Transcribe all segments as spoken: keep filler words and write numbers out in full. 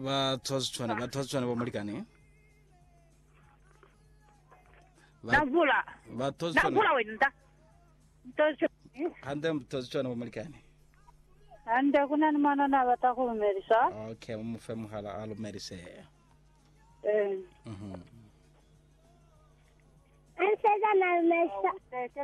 va tozchwana va tozchwana va mulikani Navula. va tozchwana Navula wenda. Tozchwana. hande tozchwana va mulikani Ande kuna mana na batakumerisa. okay umfe muhala alo merise Eh. mhm Anseza na mesa.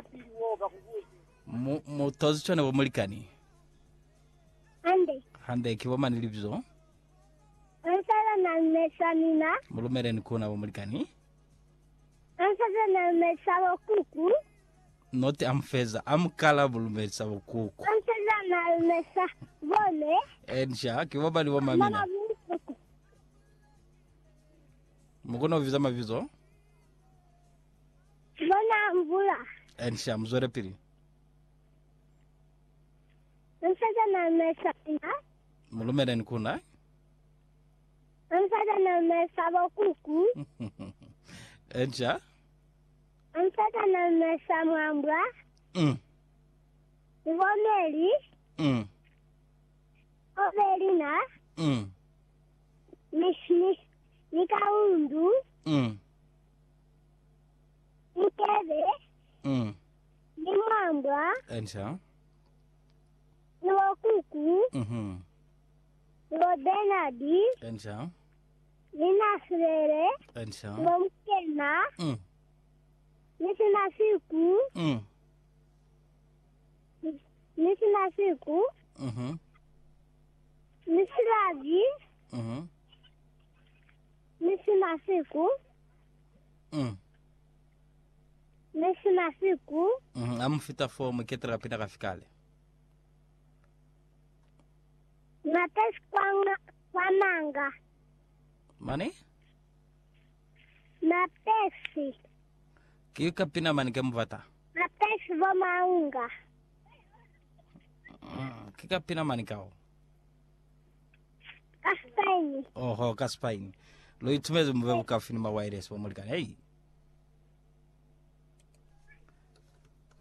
mu mu tozchwana va mulikani Ande. hande kiwa manilivyo Anseza na mesa nina. mulumere ni kuna va mulikani Anseza na mesa wa kuku. not amfeza amkala bulumere sa kuku Anseza na mesa vole. ensha kiwa bali wa mamina mukono viza mavizo Bona mvula. ensha mzore pili Anseza na mesa nina. mulumere ni kuna Anseza na mesa wa kuku. ensha Anseza na mesa mwambwa. mm Vomeli. mm Ovelina. mm Mishni. Nikaundu. mm Nikebe. mm Ni mwambwa. ensha Ni wakuku. mhm Ni wabenadi. ensha Ni nasrere. ensha Ni wamkena. mm Ni sinasiku. mm Ni sinasiku. mhm Ni silaji. mhm Ni sinasiku. mm Ni sinasiku. mhm amfita fomu ketra pina kafikale Nates kwanga. Kwananga. mani Natesi. kika pina mani kemvata Natesi vomaunga. mm. kika pina mani kao Kastaini. oho kaspaini lo itumeze mve ukafini ma wireless wa mulikani hey